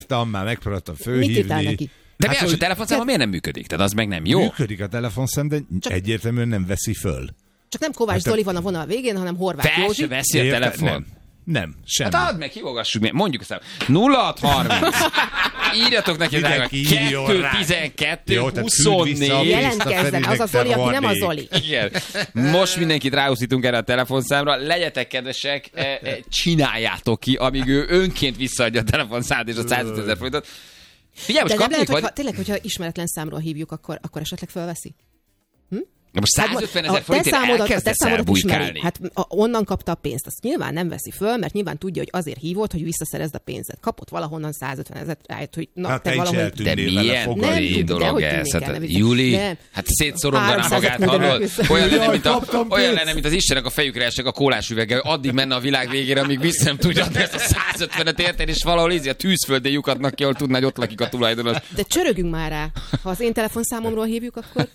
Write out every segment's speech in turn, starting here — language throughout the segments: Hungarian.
hívtam, már megpróbáltam fölhívni. Mit írtál neki? De hát, a telefonszáma miért nem működik? Tehát az meg nem jó. Működik a telefonszám, de egyértelműen nem veszi föl. Csak nem Kovács Zoli van a vonal végén, hanem Horváth Józsi. Fel se veszi a telefon. Nem, semmi. Hát add meg, hívogassuk, mondjuk aztán 0630. Írjatok neki, hogy 212 24. Jelentkezzen, az a Zoli, aki nem a Zoli. Igen. Most mindenkit ráúszítunk erre a telefonszámra. Legyetek kedvesek, csináljátok ki, amíg ő önként visszaadja a telefonszámot és a 150 000 forintot. Figyelj, most de nem kapnék, lehet, hogy tényleg, hogyha ismeretlen számról hívjuk, akkor esetleg fölveszi? Most 150 000 forintért elkezdesz elbújkálni. Hát onnan kapta a pénzt, azt nyilván nem veszi föl, mert nyilván tudja, hogy azért hívott, hogy visszaszerezd a pénzzet. Kapott valahonnan 150 000, rájött, hogy hát te valahol... De milyen dolog ez? Júli, hát szétszoronganá magát, hallod? Olyan lenne, mint az Istenek a fejükre esek a kólás üveggel, addig menne a világ végére, amíg vissza nem tudja adni ezt a 150-et érteni, és valahol a tűzföldén lyukadnak ki, ahol tudná, hogy ott lakik a tulajdonos. De csörögünk már rá. Ha az én telefonszámomról hívjuk, akkor...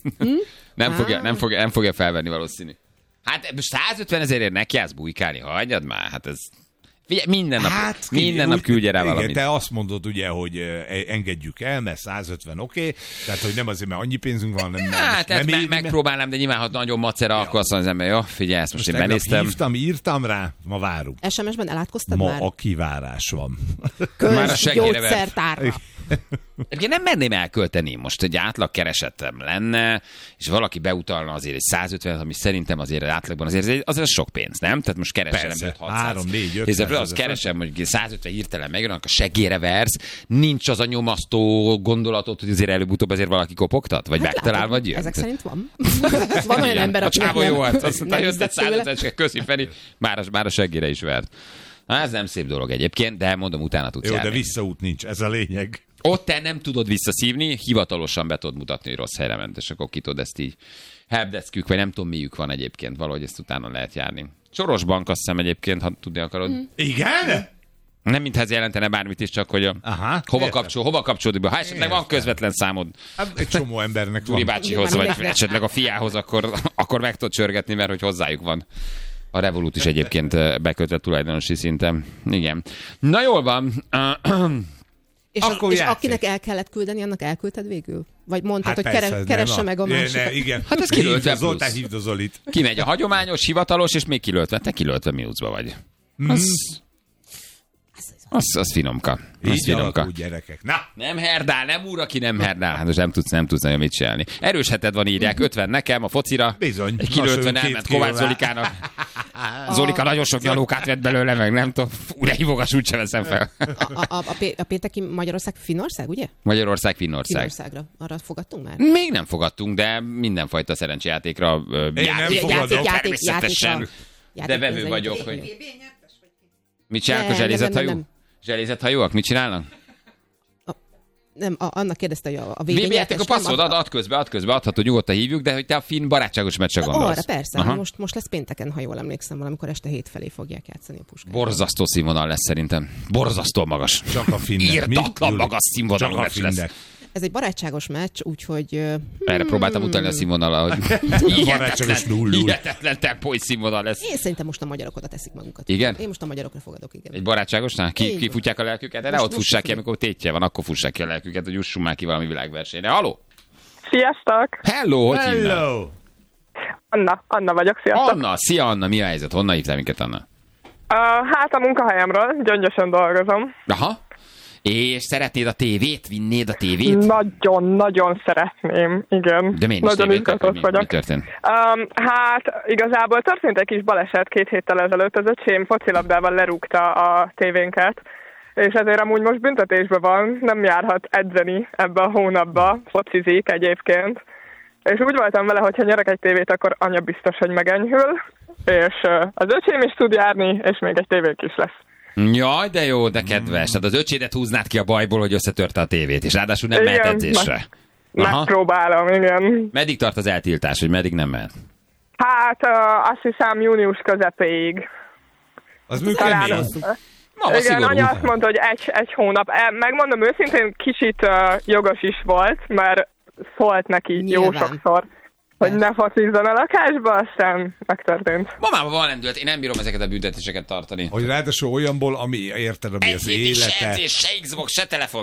Nem fogja felvenni valószínű. Hát 150 000-ért nekiállsz bujkálni, hagyjad már, hát ez... Figyelj, minden nap küldje rá valamit. Igen, te azt mondod ugye, hogy engedjük el, mert 150 oké, tehát hogy nem azért, mert annyi pénzünk van, nem megpróbálnám, de nyilván, ha nagyon macera, akkor azt mondja az ember, jó, figyelj, ezt most én benéztem. Írtam rá, ma várunk. SMS-ben elátkoztad ma már? Ma a kivárás van. Már a segélyre gyógyszertárra. Egyébként nem merném elkölteni most, egy átlag keresetem lenne, és valaki beutalna azért egy 150, ami szerintem azért átlagban azért sok pénz, nem? Tehát most keresem 5-600. Azt keresem, hogy 150 hirtelen megjön, akkor a segélyre versz, nincs az a nyomasztó gondolatot, hogy azért előbb-utóbb azért valaki kopogtat? Vagy hát megtalál, vagy jön? Ezek szerint van. Van olyan ember, aki nem. Jó volt, azt mondta, jött egy 150, köszi Feri, már a segélyre is vert. Ez nem szép dolog egyébként, de mondom, utána tudsz járni. Jó, de visszaút nincs, ez a lényeg. Ott te nem tudod visszaszívni, hivatalosan be tudod mutatni, hogy rossz helyre ment, és akkor ki tudod ezt így helpdeskük, vagy nem tudom miük van egyébként, valahogy ezt utána lehet járni. Soros bank, azt hiszem egyébként, ha tudni akarod. Igen? Nem mintha ez jelentene bármit is, csak hogy hova kapcsolódik be. Ha esetleg van közvetlen számod. Hát egy csomó embernek van. Gyuri bácsihoz, vagy esetleg a fiához, akkor meg tudod csörgetni, mert hogy hozzájuk van. A Revolut is egyébként bekötött tulajdonosi szinten. Igen. Na jól van. És akinek el kellett küldeni, annak elküldted végül? Vagy mondtad, hogy keresse meg a másikat? Igen. Hát ez kilöltve Zoltán, hívd a Zolit. Kimegy a hagyományos, hivatalos, és még kilöltve. Te kilöltve mínuszba vagy. Az finomka. Így alakul, gyerekek. Na! Nem herdál, nem úr, aki nem herdál. Hát most nem tudsz nagyon mit csinálni. Erős heted van, írják. 50 nekem a focira. Bizony. Egy kilöltve elment Kovács Zolikának. Zolika nagyon sok nyalókát vett belőle, meg nem tudom. De hívogass, úgysem veszem fel. A pénteki Magyarország Finnország, ugye? Magyarország Finnország. Finnországra. Arra fogadtunk már? Még nem fogadtunk, de mindenfajta szerencsejátékra természetesen. De vevő vagyok, hogy... Mit csinálnak a zselézethajó? Zselézethajóak mit csinálnak? Nem, annak kérdezte, hogy a végén nyertes. A passzod, add közbe, adhatod, nyugodtan hívjuk, de hogy te a finn barátságos meccse gondolsz. Arra persze, most lesz pénteken, ha jól emlékszem, valamikor este 7 felé fogják játszani a Puskát. Borzasztó színvonal lesz szerintem. Borzasztó magas. Csak a finnek. Írtatlan magas színvonalú meccs lesz. Ez egy barátságos meccs, úgyhogy... Erre próbáltam utalni a színvonalra, hogy hihetetlen tempói színvonal lesz. Én szerintem most a magyarok oda teszik magukat. Igen? Én most a magyarokra fogadok, igen. Egy barátságosnál? Kifutják a lelküket? De ott fussák ki, amikor tétje van, akkor fussák ki a lelküket, hogy jussunk már ki valami világversenyre. Haló? Sziasztok! Hello, hogy hívnál? Anna vagyok, sziasztok! Anna, szia Anna, mi a helyzet? Honnan hívtál minket, Anna? Hát a munkahelyemről, Gyöngyösön dolgozom. Aha. És szeretnéd a tévét? Vinnéd a tévét? Nagyon szeretném, igen. De miért nagyon izgatott vagyok. Mi történt? Hát igazából történt egy kis baleset 2 héttel ezelőtt. Az öcsém focilabdával lerúgta a tévénket, és ezért amúgy most büntetésben van, nem járhat edzeni ebbe a hónapba, focizik egyébként. És úgy voltam vele, hogy ha nyerek egy tévét, akkor anya biztos, hogy megenyhül, és az öcsém is tud járni, és még egy tévék is lesz. Jaj, de jó, de kedves. Tehát az öcsédet húznád ki a bajból, hogy összetörte a tévét, és ráadásul nem mehet edzésre. Megpróbálom, igen. Meddig tart az eltiltás, hogy meddig nem mehet? Hát azt hiszem június közepéig. Az működni? Igen, anya azt mondta, hogy egy hónap. Megmondom őszintén, kicsit jogos is volt, mert szólt neki jó sokszor, hogy ne focizzon a lakásba, aztán megtörtént. Mamában van lendület, én nem bírom ezeket a büntetéseket tartani. Hogy ráadásul olyanból, ami érted, ami az élete. Se Xbox, se telefon.